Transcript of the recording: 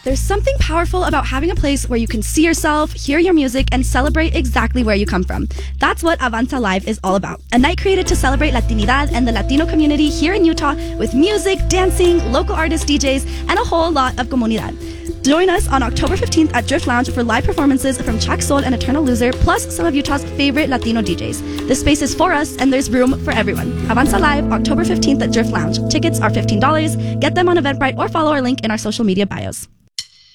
There's something powerful about having a place where you can see yourself, hear your music, and celebrate exactly where you come from. That's what Avanza Live is all about. A night created to celebrate Latinidad and the Latino community here in Utah with music, dancing, local artists, DJs, and a whole lot of comunidad. Join us on October 15th at Drift Lounge for live performances from Chak Soul and Eternal Loser, plus some of Utah's favorite Latino DJs. This space is for us, and there's room for everyone. Avanza Live, October 15th at Drift Lounge. Tickets are $15. Get them on Eventbrite or follow our link in our social media bios.